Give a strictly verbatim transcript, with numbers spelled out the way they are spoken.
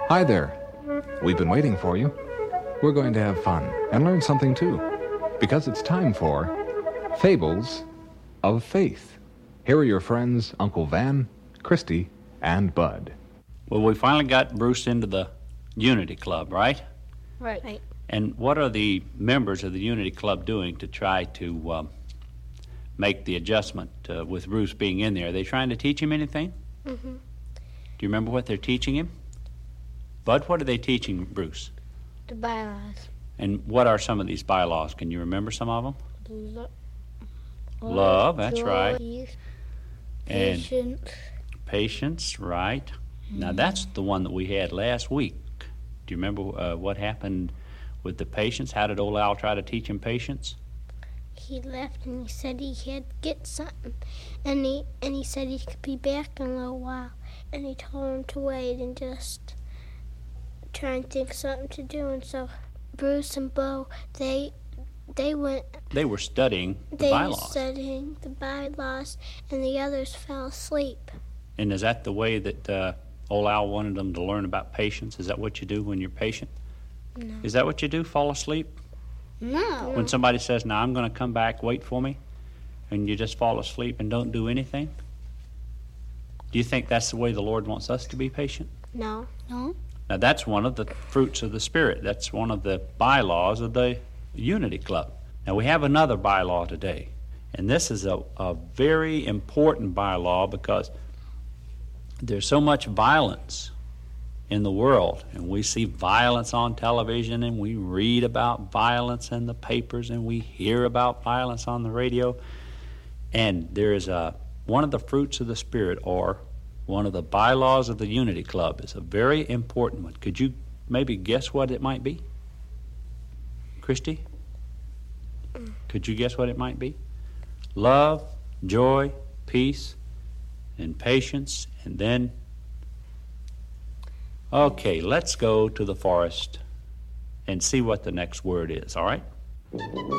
Hi there. We've been waiting for you. We're going to have fun and learn something too, because it's time for Fables of Faith. Here are your friends, Uncle Van, Christy, and Bud. Well, we finally got Bruce into the Unity Club, right? Right. right. And what are the members of the Unity Club doing to try to um, make the adjustment uh, with Bruce being in there? Are they trying to teach him anything? Mm-hmm. Do you remember what they're teaching him? Bud, what are they teaching Bruce? The bylaws. And what are some of these bylaws? Can you remember some of them? Lo- Love, that's joy, right. Peace, And patience. patience, right. Mm-hmm. Now, that's the one that we had last week. Do you remember uh, what happened with the patience? How did old Al try to teach him patience? He left and he said he had to get something. And he, and he said he could be back in a little while. And he told him to wait and just try and think of something to do. And so Bruce and Bo, they they went... They were studying the they bylaws. They were studying the bylaws, and the others fell asleep. And is that the way that uh, old Al wanted them to learn about patience? Is that what you do when you're patient? No. Is that what you do, fall asleep? No. When somebody says, now I'm going to come back, wait for me, and you just fall asleep and don't do anything? Do you think that's the way the Lord wants us to be patient? No. No. Now, that's one of the fruits of the Spirit. That's one of the bylaws of the Unity Club. Now, we have another bylaw today, and this is a, a very important bylaw because there's so much violence in the world, and we see violence on television, and we read about violence in the papers, and we hear about violence on the radio. And there is a one of the fruits of the Spirit, or one of the bylaws of the Unity Club, is a very important one. Could you maybe guess what it might be? Christy? Could you guess what it might be? Love, joy, peace, and patience, and then... Okay, let's go to the forest and see what the next word is, all right?